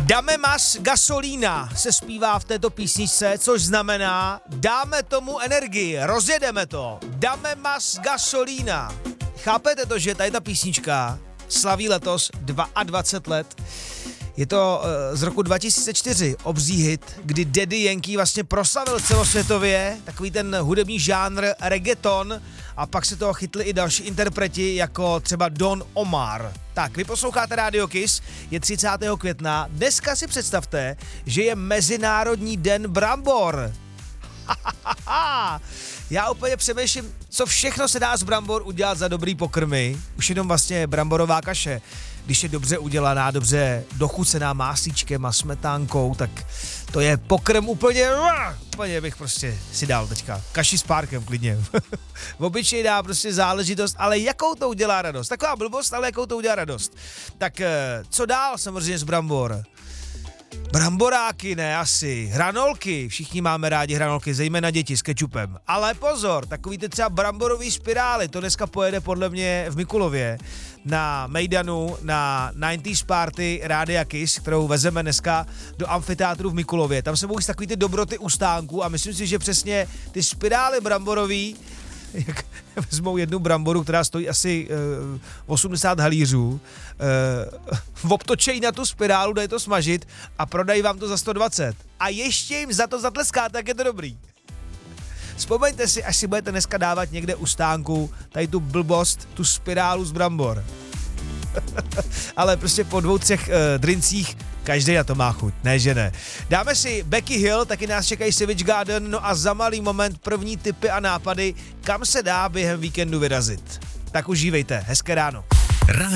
Dame mas gasolína se zpívá v této písničce, což znamená dáme tomu energii, rozjedeme to. Dame mas gasolína. Chápete to, že tady ta písnička slaví letos 22 let? Je to z roku 2004, obří hit, kdy Daddy Yankee vlastně proslavil celosvětově takový ten hudební žánr reggaeton a pak se toho chytli i další interpreti, jako třeba Don Omar. Tak, vy posloucháte Radio Kiss, je 30. května, dneska si představte, že je Mezinárodní den brambor. Já úplně přemýšlím, co všechno se dá z brambor udělat za dobrý pokrmy. Už jenom vlastně bramborová kaše, když je dobře udělaná, dobře dochucená máslíčkem a smetánkou, tak to je pokrm úplně bych prostě si dal teďka. Kaši s párkem klidně. Obyčejná prostě záležitost, ale jakou to udělá radost. Taková blbost, ale jakou to udělá radost. Tak co dál samozřejmě z brambor? Bramboráky, ne asi, hranolky, všichni máme rádi hranolky, zejména děti s kečupem. Ale pozor, takový ty třeba bramborový spirály, to dneska pojede podle mě v Mikulově na Mejdanu, na 90s party Rádia Kiss, kterou vezeme dneska do amfiteátru v Mikulově. Tam se budou takový ty dobroty u stánku a myslím si, že přesně ty spirály bramborový, jak vezmou jednu bramboru, která stojí asi 80 halířů, obtočejí na tu spirálu, dají to smažit a prodají vám to za 120. A ještě jim za to zatleskáte, tak je to dobrý. Vzpomeňte si, až si budete dneska dávat někde u stánku tady tu blbost, tu spirálu z brambor. Ale prostě po 2-3 drincích každý na to má chuť, ne že ne. Dáme si Becky Hill, taky nás čekají Savage Garden, no a za malý moment první tipy a nápady, kam se dá během víkendu vyrazit. Tak užívejte, hezké ráno.